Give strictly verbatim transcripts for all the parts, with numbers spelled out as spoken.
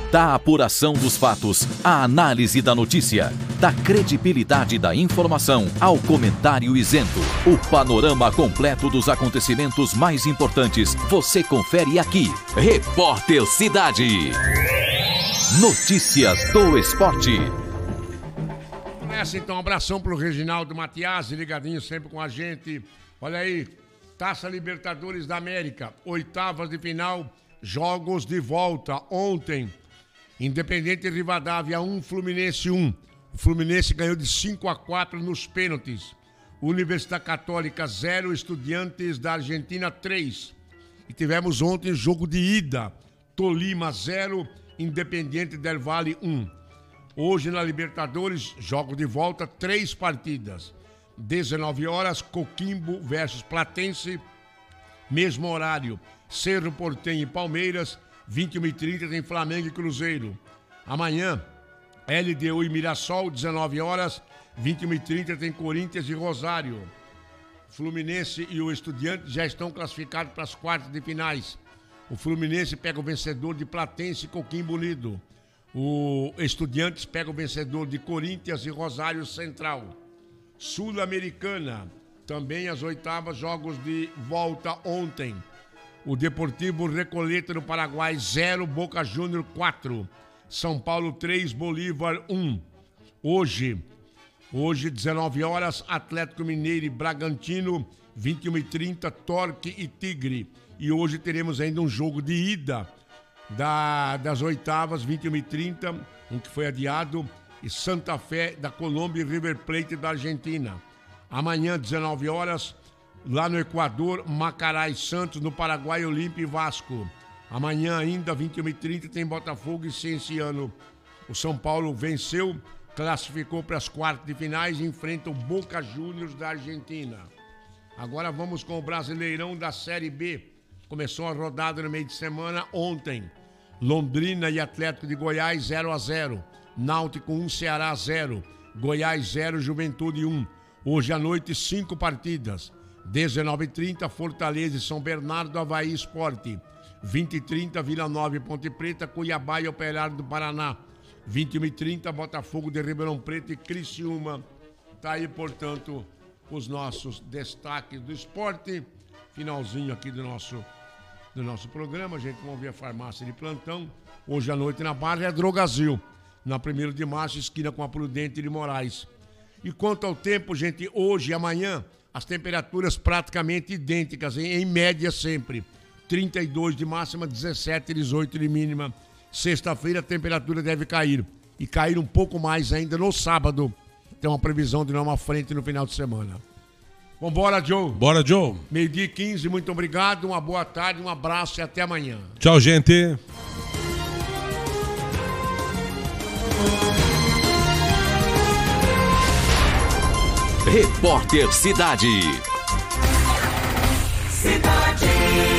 Da apuração dos fatos à análise da notícia, da credibilidade da informação ao comentário isento, o panorama completo dos acontecimentos mais importantes você confere aqui. Repórter Cidade. Notícias do esporte. Começa então, um abração pro Reginaldo Matias, ligadinho sempre com a gente. Olha aí, Taça Libertadores da América, oitavas de final, jogos de volta. Ontem, Independente Rivadavia um, Fluminense um. O Fluminense ganhou de cinco a quatro nos pênaltis. Universidade Católica zero, Estudiantes da Argentina três. E tivemos ontem jogo de ida. Tolima zero, Independiente del Valle um. Hoje na Libertadores, jogo de volta, três partidas. dezenove horas, Coquimbo versus Platense. Mesmo horário, Cerro Porteño e Palmeiras. vinte e uma e trinta tem Flamengo e Cruzeiro. Amanhã, L D U e Mirassol, dezenove horas. vinte e uma e trinta tem Corinthians e Rosário. Fluminense e o Estudiante já estão classificados para as quartas de finais. O Fluminense pega o vencedor de Platense e Coquimbo Unido. O Estudiantes pega o vencedor de Corinthians e Rosário Central. Sul-Americana, também as oitavas, jogos de volta ontem. O Deportivo Recoleta no Paraguai zero, Boca Júnior quatro. São Paulo três, Bolívar um. Hoje, hoje dezenove horas, Atlético Mineiro e Bragantino, vinte e uma e trinta, Torque e Tigre. E hoje teremos ainda um jogo de ida da, das oitavas, vinte e uma e trinta, um que foi adiado, e Santa Fé da Colômbia e River Plate da Argentina. Amanhã, dezenove horas, lá no Equador, Macará e Santos, no Paraguai, Olímpia e Vasco. Amanhã ainda, vinte e uma e trinta, tem Botafogo e Cienciano. O São Paulo venceu, classificou para as quartas de finais e enfrenta o Boca Juniors da Argentina. Agora vamos com o Brasileirão da Série B. Começou a rodada no meio de semana ontem. Londrina e Atlético de Goiás zero a zero. Náutico um, Ceará zero. Goiás zero, Juventude um. Hoje à noite, cinco partidas. dezenove e trinta, Fortaleza e São Bernardo, Avaí Esporte. vinte e trinta, Vila Nova e Ponte Preta, Cuiabá e Operário do Paraná. vinte e uma e trinta, Botafogo de Ribeirão Preto e Criciúma. Tá aí, portanto, os nossos destaques do esporte. Finalzinho aqui do nosso, do nosso programa. A gente vai ver a farmácia de plantão. Hoje à noite na Barra é Drogazil. Na primeira de março, esquina com a Prudente de Moraes. E quanto ao tempo, gente, hoje e amanhã, as temperaturas praticamente idênticas, em, em média sempre. trinta e dois de máxima, dezessete, dezoito de mínima. Sexta-feira a temperatura deve cair. E cair um pouco mais ainda no sábado. Tem uma previsão de nova frente no final de semana. Vambora, Joe. Bora, Joe. Meio-dia e quinze, muito obrigado. Uma boa tarde, um abraço e até amanhã. Tchau, gente. Repórter Cidade. Cidade.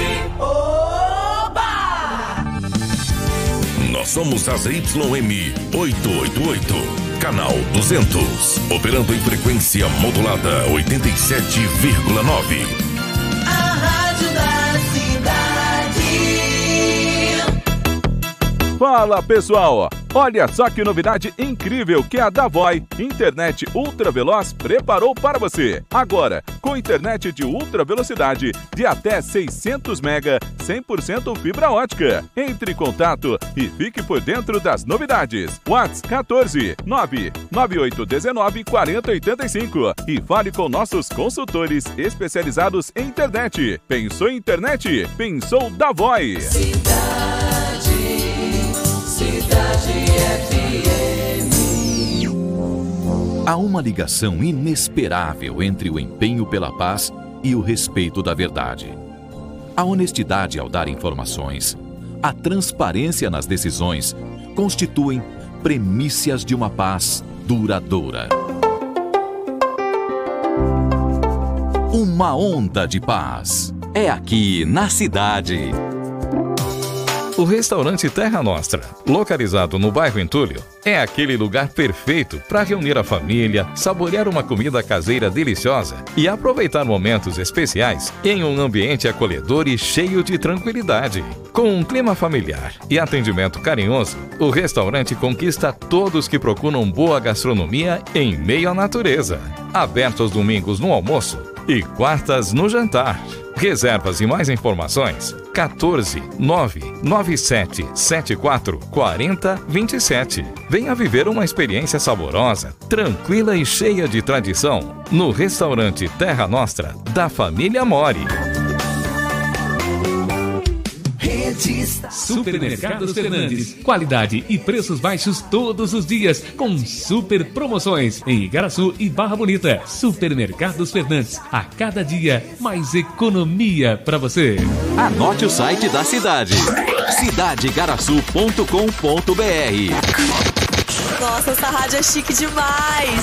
Oba! Nós somos a Z Y M oitocentos e oitenta e oito, canal duzentos, operando em frequência modulada oitenta e sete vírgula nove. A rádio da cidade. Fala, pessoal! Olha só que novidade incrível que a Davoi, internet ultra veloz, preparou para você. Agora, com internet de ultra velocidade de até seiscentos mega, cem por cento fibra ótica. Entre em contato e fique por dentro das novidades. WhatsApp quatorze, nove nove oito um nove, quatro zero oito cinco e fale com nossos consultores especializados em internet. Pensou em internet? Pensou Davoi. Há uma ligação inesperável entre o empenho pela paz e o respeito da verdade. A honestidade ao dar informações, a transparência nas decisões constituem premissas de uma paz duradoura. Uma onda de paz é aqui na cidade. O restaurante Terra Nostra, localizado no bairro Entulho, é aquele lugar perfeito para reunir a família, saborear uma comida caseira deliciosa e aproveitar momentos especiais em um ambiente acolhedor e cheio de tranquilidade. Com um clima familiar e atendimento carinhoso, o restaurante conquista todos que procuram boa gastronomia em meio à natureza. Aberto aos domingos no almoço e quartas no jantar. Reservas e mais informações quatorze, nove nove sete sete quatro, quatro zero dois sete. Venha viver uma experiência saborosa, tranquila e cheia de tradição no restaurante Terra Nostra da família Mori. Supermercados Fernandes, qualidade e preços baixos todos os dias, com super promoções em Igaraçu e Barra Bonita. Supermercados Fernandes, a cada dia mais economia para você. Anote o site da cidade, cidade igaraçu ponto com ponto br. Nossa, essa rádio é chique demais.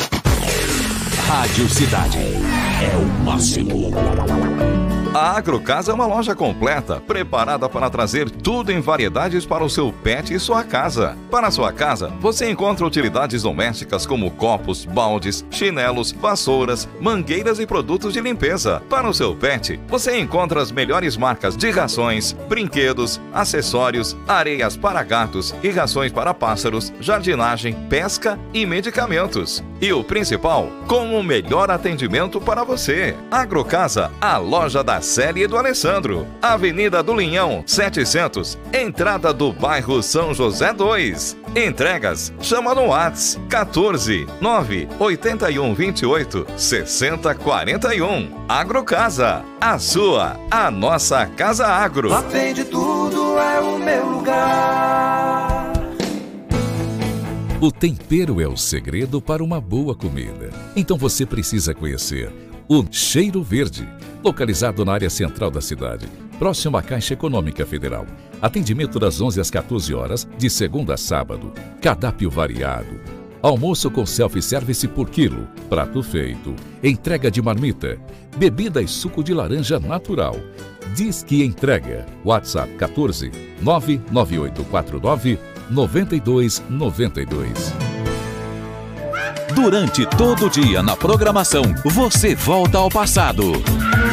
Rádio Cidade é o máximo. A Agrocasa é uma loja completa, preparada para trazer tudo em variedades para o seu pet e sua casa. Para a sua casa, você encontra utilidades domésticas como copos, baldes, chinelos, vassouras, mangueiras e produtos de limpeza. Para o seu pet, você encontra as melhores marcas de rações, brinquedos, acessórios, areias para gatos e rações para pássaros, jardinagem, pesca e medicamentos. E o principal, com o melhor atendimento para você. Agrocasa, a loja da Célia e do Alessandro, Avenida do Linhão, setecentos, entrada do bairro São José dois. Entregas, chama no WhatsApp quatorze, nove oito um, vinte e oito, sessenta, quarenta e um. Agrocasa, a sua, a nossa Casa Agro. Lá tem de tudo, é o meu lugar. O tempero é o segredo para uma boa comida. Então você precisa conhecer o Cheiro Verde, localizado na área central da cidade, próximo à Caixa Econômica Federal. Atendimento das onze às quatorze horas, de segunda a sábado. Cardápio variado. Almoço com self-service por quilo. Prato feito. Entrega de marmita. Bebida e suco de laranja natural. Diz que entrega. WhatsApp quatorze, nove nove oito quatro nove, nove dois nove dois. Durante todo o dia na programação, você volta ao passado.